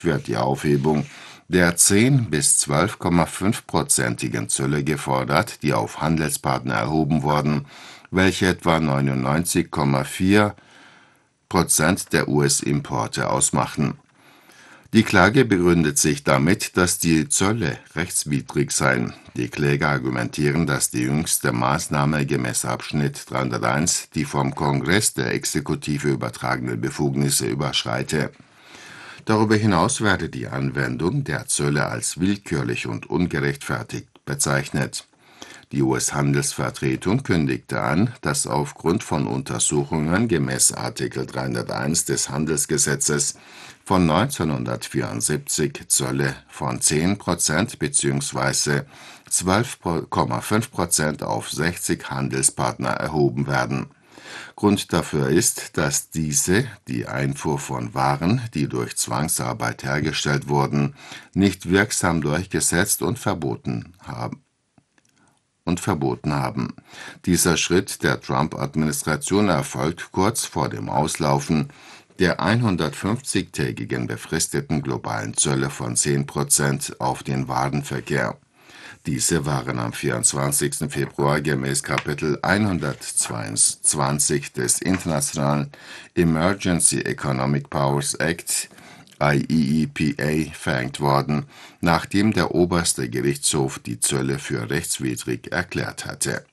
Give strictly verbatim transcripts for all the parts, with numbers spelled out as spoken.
wird die Aufhebung der zehn bis zwölf Komma fünf-prozentigen Zölle gefordert, die auf Handelspartner erhoben wurden, welche etwa neunundneunzig Komma vier Prozent der U S-Importe ausmachen. Die Klage begründet sich damit, dass die Zölle rechtswidrig seien. Die Kläger argumentieren, dass die jüngste Maßnahme gemäß Abschnitt dreihunderteins die vom Kongress der Exekutive übertragenen Befugnisse überschreite. Darüber hinaus werde die Anwendung der Zölle als willkürlich und ungerechtfertigt bezeichnet. Die U S-Handelsvertretung kündigte an, dass aufgrund von Untersuchungen gemäß Artikel dreihunderteins des Handelsgesetzes von neunzehnhundertvierundsiebzig Zölle von zehn Prozent bzw. zwölf Komma fünf Prozent auf sechzig Handelspartner erhoben werden. Grund dafür ist, dass diese die Einfuhr von Waren, die durch Zwangsarbeit hergestellt wurden, nicht wirksam durchgesetzt und verboten haben. und verboten haben. Dieser Schritt der Trump-Administration erfolgt kurz vor dem Auslaufen der hundertfünfzigtägigen befristeten globalen Zölle von zehn Prozent auf den Warenverkehr. Diese waren am vierundzwanzigsten Februar gemäß Kapitel hundertzweiundzwanzig des Internationalen Emergency Economic Powers Act I E E P A verhängt worden, nachdem der oberste Gerichtshof die Zölle für rechtswidrig erklärt hatte.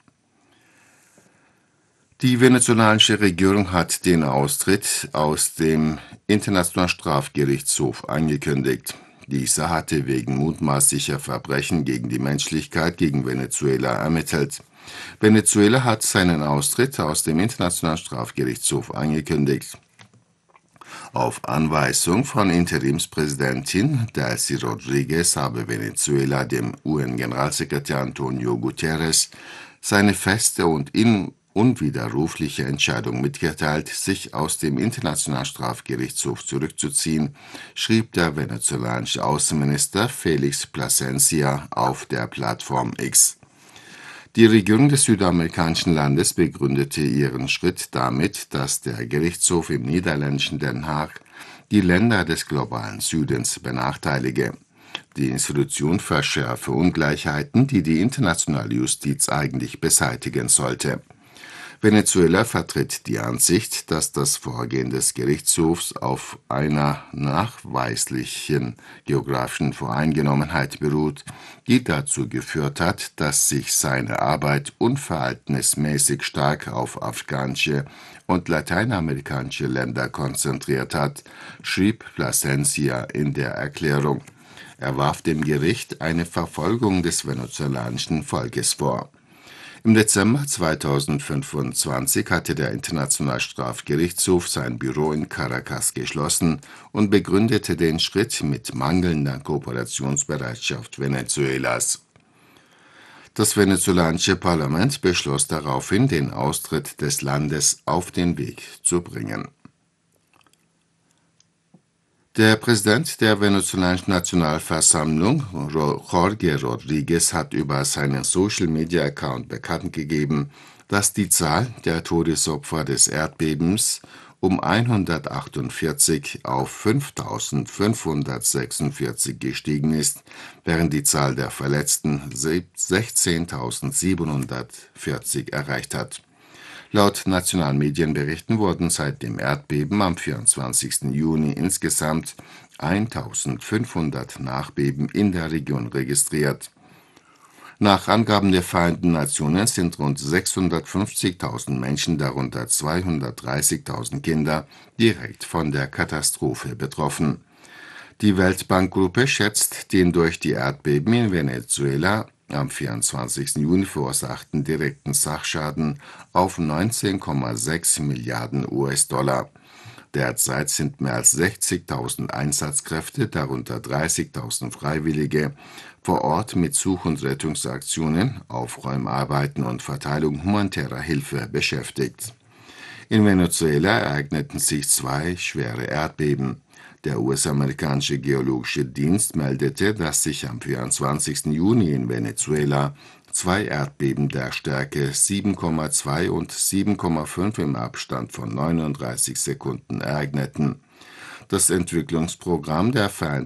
Die venezolanische Regierung hat den Austritt aus dem Internationalen Strafgerichtshof angekündigt. Dieser hatte wegen mutmaßlicher Verbrechen gegen die Menschlichkeit gegen Venezuela ermittelt. Venezuela hat seinen Austritt aus dem Internationalen Strafgerichtshof angekündigt. Auf Anweisung von Interimspräsidentin Delcy Rodriguez habe Venezuela dem U N-Generalsekretär Antonio Guterres seine feste und unwiderrufliche Entscheidung mitgeteilt, sich aus dem Internationalen Strafgerichtshof zurückzuziehen, schrieb der venezolanische Außenminister Felix Plasencia auf der Plattform X. Die Regierung des südamerikanischen Landes begründete ihren Schritt damit, dass der Gerichtshof im niederländischen Den Haag die Länder des globalen Südens benachteilige. Die Institution verschärfe Ungleichheiten, die die internationale Justiz eigentlich beseitigen sollte. Venezuela vertritt die Ansicht, dass das Vorgehen des Gerichtshofs auf einer nachweislichen geografischen Voreingenommenheit beruht, die dazu geführt hat, dass sich seine Arbeit unverhältnismäßig stark auf afrikanische und lateinamerikanische Länder konzentriert hat, schrieb Plasencia in der Erklärung. Er warf dem Gericht eine Verfolgung des venezolanischen Volkes vor. Im Dezember zweitausendfünfundzwanzig hatte der Internationale Strafgerichtshof sein Büro in Caracas geschlossen und begründete den Schritt mit mangelnder Kooperationsbereitschaft Venezuelas. Das venezolanische Parlament beschloss daraufhin, den Austritt des Landes auf den Weg zu bringen. Der Präsident der venezolanischen Nationalversammlung, Jorge Rodriguez, hat über seinen Social-Media-Account bekannt gegeben, dass die Zahl der Todesopfer des Erdbebens um hundertachtundvierzig auf fünftausendfünfhundertsechsundvierzig gestiegen ist, während die Zahl der Verletzten sechzehntausendsiebenhundertvierzig erreicht hat. Laut nationalen Medienberichten wurden seit dem Erdbeben am vierundzwanzigsten Juni insgesamt eintausendfünfhundert Nachbeben in der Region registriert. Nach Angaben der Vereinten Nationen sind rund sechshundertfünfzigtausend Menschen, darunter zweihundertdreißigtausend Kinder, direkt von der Katastrophe betroffen. Die Weltbankgruppe schätzt den durch die Erdbeben in Venezuela am vierundzwanzigsten Juni verursachten direkten Sachschaden auf neunzehn Komma sechs Milliarden U S-Dollar. Derzeit sind mehr als sechzigtausend Einsatzkräfte, darunter dreißigtausend Freiwillige, vor Ort mit Such- und Rettungsaktionen, Aufräumarbeiten und Verteilung humanitärer Hilfe beschäftigt. In Venezuela ereigneten sich zwei schwere Erdbeben. Der U S-amerikanische Geologische Dienst meldete, dass sich am vierundzwanzigsten Juni in Venezuela zwei Erdbeben der Stärke sieben Komma zwei und sieben Komma fünf im Abstand von neununddreißig Sekunden ereigneten. Das Entwicklungsprogramm der Vereinten